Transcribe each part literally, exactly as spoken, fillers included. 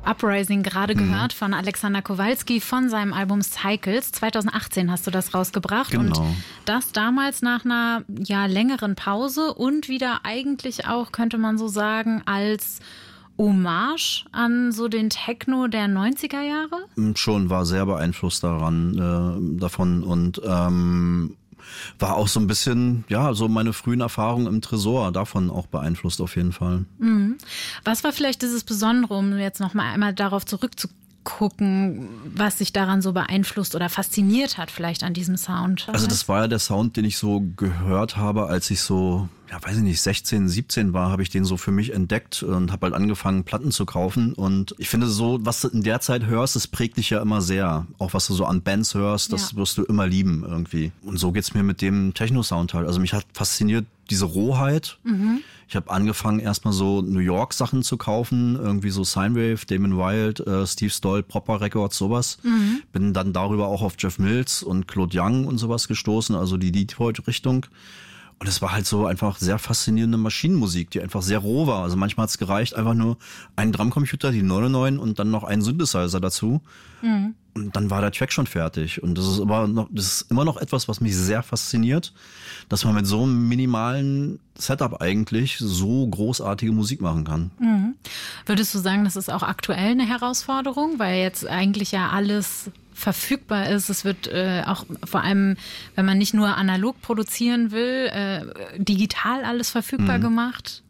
Uprising gerade mhm. gehört von Alexander Kowalski von seinem Album Cycles. zweitausendachtzehn hast du das rausgebracht. Genau. Und das damals nach einer ja, längeren Pause und wieder eigentlich auch, könnte man so sagen, als Hommage an so den Techno der neunziger Jahre? Schon, war sehr beeinflusst daran, äh, davon und ähm, war auch so ein bisschen, ja, so meine frühen Erfahrungen im Tresor, davon auch beeinflusst auf jeden Fall. Mhm. Was war vielleicht dieses Besondere, um jetzt noch mal einmal darauf zurückzugucken, was sich daran so beeinflusst oder fasziniert hat vielleicht an diesem Sound? Also das war ja der Sound, den ich so gehört habe, als ich so, ja weiß ich nicht, sechzehn, siebzehn war, habe ich den so für mich entdeckt und habe halt angefangen, Platten zu kaufen. Und ich finde so, was du in der Zeit hörst, das prägt dich ja immer sehr. Auch was du so an Bands hörst, das ja. wirst du immer lieben irgendwie. Und so geht's mir mit dem Techno-Sound halt. Also mich hat fasziniert diese Rohheit. Mhm. Ich habe angefangen, erstmal so New York Sachen zu kaufen, irgendwie so Synewave, Damon Wild, äh, Steve Stoll, Proper Records, sowas. Mhm. Bin dann darüber auch auf Jeff Mills und Claude Young und sowas gestoßen, also die Detroit-Richtung. Und es war halt so einfach sehr faszinierende Maschinenmusik, die einfach sehr roh war. Also manchmal hat es gereicht, einfach nur einen Drumcomputer, die neunundneunzig und dann noch einen Synthesizer dazu. Mhm. Und dann war der Track schon fertig. Und das ist immer noch, das ist immer noch etwas, was mich sehr fasziniert, dass man mit so einem minimalen Setup eigentlich so großartige Musik machen kann. Mhm. Würdest du sagen, das ist auch aktuell eine Herausforderung, weil jetzt eigentlich ja alles verfügbar ist. Es wird äh, auch vor allem, wenn man nicht nur analog produzieren will, äh, digital alles verfügbar mhm. gemacht.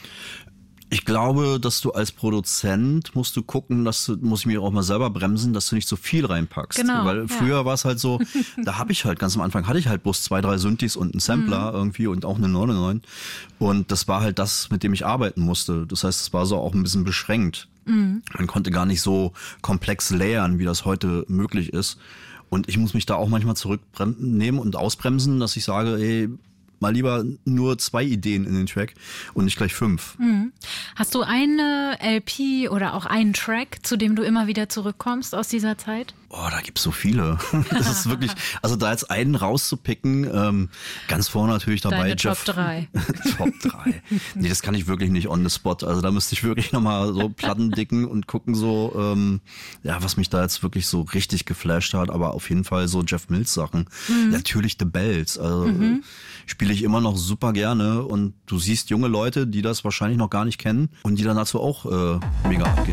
Ich glaube, dass du als Produzent musst du gucken, dass du, muss ich mir auch mal selber bremsen, dass du nicht so viel reinpackst. Genau, weil früher ja. war es halt so, da habe ich halt ganz am Anfang hatte ich halt bloß zwei, drei Synthes und einen Sampler mhm. irgendwie und auch eine neunundneunzig. Und das war halt das, mit dem ich arbeiten musste. Das heißt, es war so auch ein bisschen beschränkt. Mhm. Man konnte gar nicht so komplex layern, wie das heute möglich ist. Und ich muss mich da auch manchmal zurücknehmen und ausbremsen, dass ich sage, ey, mal lieber nur zwei Ideen in den Track und nicht gleich fünf. Mhm. Hast du eine L P oder auch einen Track, zu dem du immer wieder zurückkommst aus dieser Zeit? Oh, da gibt's so viele. Das ist wirklich, also da jetzt einen rauszupicken, ähm, ganz vorne natürlich dabei. Deine Jeff, Top drei. Top drei. Nee, das kann ich wirklich nicht on the spot. Also da müsste ich wirklich nochmal so Platten dicken und gucken so, ähm, ja, was mich da jetzt wirklich so richtig geflasht hat. Aber auf jeden Fall so Jeff Mills Sachen. Mhm. Natürlich The Bells. Also mhm. spiele ich immer noch super gerne. Und du siehst junge Leute, die das wahrscheinlich noch gar nicht kennen und die dann dazu auch äh, mega abgehen.